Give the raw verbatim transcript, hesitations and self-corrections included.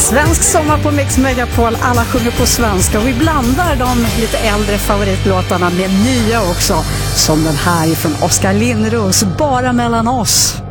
Svensk sommar på Mix Megapol, alla sjunger på svenska och vi blandar de lite äldre favoritlåtarna med nya också, som den här från Oskar Lindros, Bara mellan oss.